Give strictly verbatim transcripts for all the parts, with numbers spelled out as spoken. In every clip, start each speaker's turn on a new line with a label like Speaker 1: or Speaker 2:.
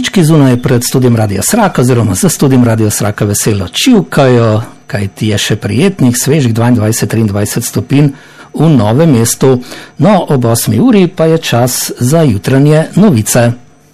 Speaker 1: Ptički zunaj pred studijem Radia Sraka oziroma za studijem Radia Sraka veselo čivkajo, kaj ti je še prijetnih, svežih dvaindvajset do triindvajset stopinj v Novem mestu. No, ob osmi uri pa je čas za jutranje novice.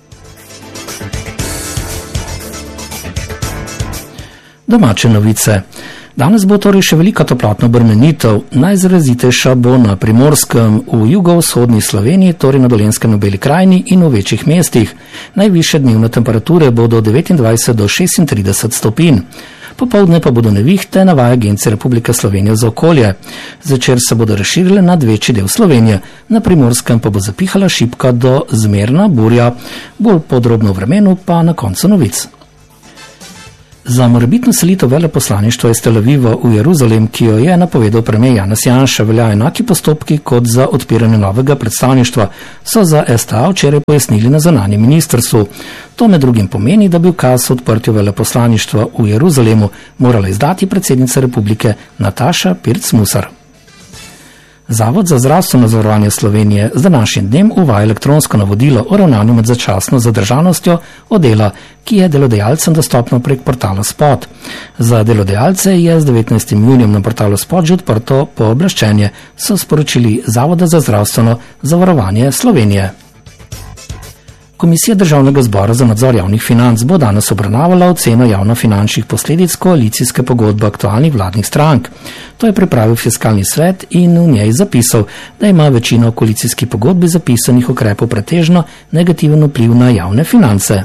Speaker 1: Domače novice. Danes bo torej še velika toplotna obremenitev, najizrazitejša bo na Primorskem, v jugovzhodni Sloveniji, torej na Dolenjskem, v Beli krajini in v večjih mestih. Najvišje dnevne temperature bodo devetindvajset do šestintrideset stopinj. Popoldne pa bodo nevihte, navaja Agencija Republike Slovenije za okolje. Zvečer se bodo razširile nad večji del Slovenije, na Primorskem pa bo zapihala šibka do zmerna burja. Bolj podrobno v vremenu pa na koncu novic. Za morebitno selitev veleposlaništva iz Tel Aviva v Jeruzalem, ki jo je napovedal premier Janez Janša, velja enaki postopki kot za odpiranje novega predstavništva, so za S T A včeraj pojasnili na zunanjem ministrstvu. To med drugim pomeni, da bi ukaz o odprtju veleposlaništva v Jeruzalemu morala izdati predsednica republike Nataša Pirc Musar. Zavod za zdravstveno zavarovanje Slovenije z današnjim dnem uvaja elektronsko navodilo o ravnanju med začasno zadržanostjo od dela, ki je delodajalcem dostopno prek portala Spot. Za delodajalce je z devetnajstim junijem na portalu Spot že odprto pooblaščenje, so sporočili Zavoda za zdravstveno zavarovanje Slovenije. Komisija Državnega zbora za nadzor javnih financ bo danes obravnavala oceno javnofinančnih posledic koalicijske pogodbe aktualnih vladnih strank. To je pripravil Fiskalni svet in v njej zapisal, da ima večina v koalicijski pogodbi zapisanih ukrepov pretežno negativen vpliv na javne finance.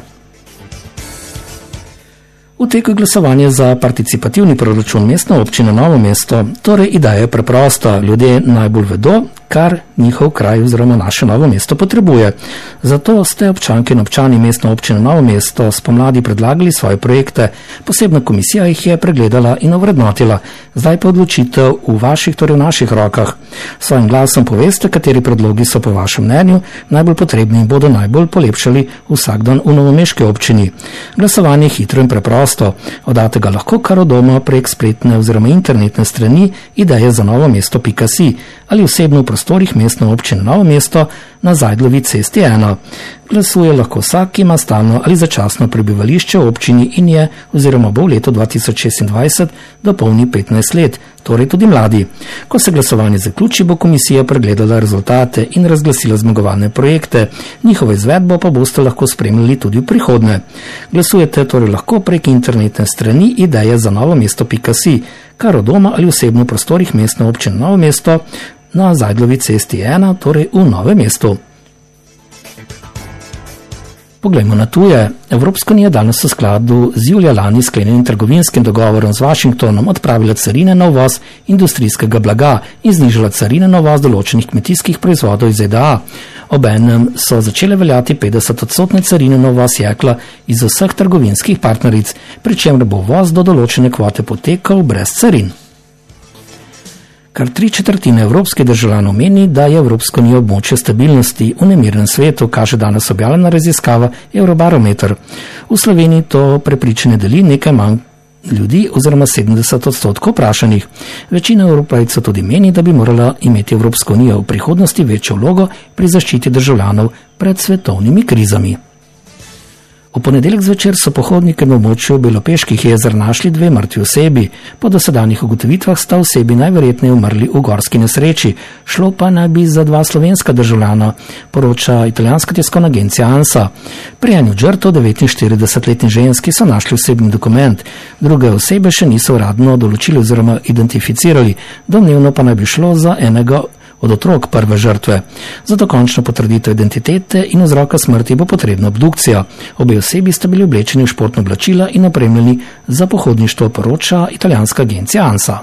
Speaker 1: V teku je glasovanje za participativni proračun mestne občine Novo mesto, torej ideja je preprosta, ljudje najbolj vedo, kar njihov kraj oziroma naše Novo mesto potrebuje. Zato ste občanke in občani mestne občine Novo mesto spomladi predlagali svoje projekte, posebna komisija jih je pregledala in ovrednotila, zdaj pa odločitev v vaših, torej v naših rokah. S svojim glasom poveste, kateri predlogi so po vašem mnenju najbolj potrebni in bodo najbolj polepšali vsakdan v novomeški občini. Glasovanje je hitro in preprosto, oddate ga lahko kar od doma prek spletne oziroma internetne strani ideje za novo mesto pika si ali osebno v prostorih mestne občine Novo mesto na Zajdlovi cesti ena. Glasuje lahko vsak, ki ima stalno ali začasno prebivališče v občini in je oziroma bo v letu dva tisoč šestindvajset dopolni petnajst let, torej tudi mladi. Ko se glasovanje zaključi, bo komisija pregledala rezultate in razglasila zmagovalne projekte, njihovo izvedbo pa boste lahko spremljali tudi v prihodnje. Glasujete torej lahko prek internetne strani ideje za novo mesto pika si, kar od doma ali osebno v prostorih mestne občine Novo mesto na Zajdlovi cesti ena, torej v Novem mestu. Poglejmo na tuje. Evropska unija danes v skladu z julija lani sklenjenim trgovinskim dogovorom z Washingtonom odpravila carine na uvoz industrijskega blaga in znižala carine na uvoz določenih kmetijskih proizvodov iz Z D A. Obenem so začele veljati petdesetodstotne carine na uvoz jekla iz vseh trgovinskih partneric, pri čemer bo uvoz do določene kvote potekal brez carin. Kar tri četrtine evropskih državljanov meni, da je Evropska unija območje stabilnosti v nemirnem svetu, kaže danes objavljena raziskava Eurobarometer. V Sloveniji to prepričanje deli nekaj manj ljudi oziroma sedemdeset odstotkov vprašanih. Večina Evropejcev tudi meni, da bi morala imeti Evropska unija v prihodnosti večjo vlogo pri zaščiti državljanov pred svetovnimi krizami. V ponedeljek zvečer so pohodniki na območju Belopeških jezer našli dve mrtvi osebi. Po dosedanjih ugotovitvah sta osebi najverjetneje umrli v gorski nesreči, šlo pa naj bi za dva slovenska državljana, poroča italijanska tiskovna agencija ANSA. Pri eni od žrtev, devetinštiridesetletni ženski, so našli osebni dokument. Druge osebe še niso uradno določili oziroma identificirali, domnevno pa naj bi šlo za enega od otrok prve žrtve. Za dokončno potrditev identitete in vzroka smrti bo potrebna obdukcija. Obe osebi sta bili oblečeni v športna oblačila in opremljeni za pohodništvo, poroča italijanska agencija ANSA.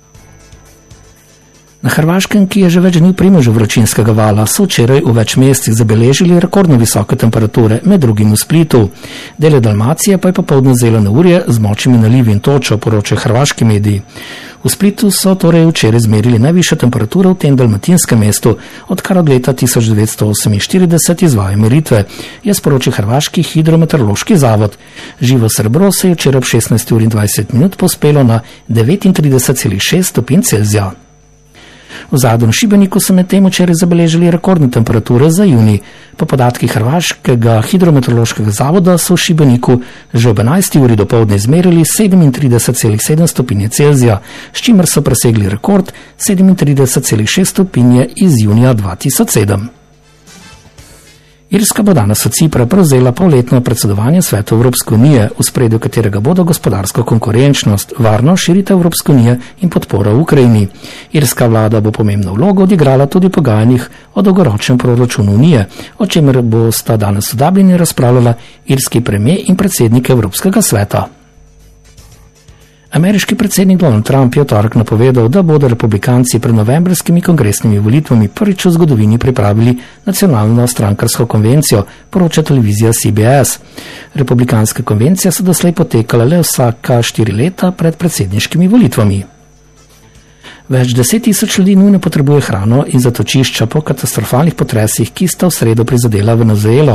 Speaker 1: Na Hrvaškem, ki je že več dni v primežu vročinskega vala, so včeraj v več mestih zabeležili rekordno visoke temperature, med drugim v Splitu. Dele Dalmacije pa je popoldne zelo neurje z močnimi nalivi in točo, poročajo hrvaški mediji. V Splitu so torej včeraj zmerili najvišjo temperaturo v tem dalmatinskem mestu, odkar od leta tisoč devetsto oseminštirideset izvajajo meritve, je sporočil hrvaški hidrometeorološki zavod. Živo srebro se je včeraj ob šestnajsti uri in dvajset minut pospelo na devetintrideset celih šest stopinj Celzija. V Zadnjem Šibeniku so medtem včeraj zabeležili rekordne temperature za junij. Po podatkih Hrvaškega hidrometeorološkega zavoda so v Šibeniku že ob enajsti uri dopoldne izmerili sedemintrideset celih sedem stopinje Celzija, s čimer so presegli rekord sedemintrideset celih šest stopinje iz junija dva tisoč sedem. Irska bo danes od Cipra prevzela polletno predsedovanje Svetu Evropske unije, v spredju katerega bodo gospodarsko konkurenčnost, varno širitev Evropske unije in podpora v Ukrajini. Irska vlada bo pomembno vlogo odigrala tudi v pogajanjih o dolgoročnem proračunu unije, o čemer bosta danes v Dublinu razpravljala irski premijer in predsednik Evropskega sveta. Ameriški predsednik Donald Trump je v torek napovedal, da bodo republikanci pred novembrskimi kongresnimi volitvami prvič v zgodovini pripravili nacionalno strankarsko konvencijo, poroča televizija C B S. Republikanske konvencije so doslej potekale le vsaka štiri leta pred predsedniškimi volitvami. Več deset tisoč ljudi nujno potrebuje hrano in zatočišča po katastrofalnih potresih, ki sta v sredo prizadela Venezuelo.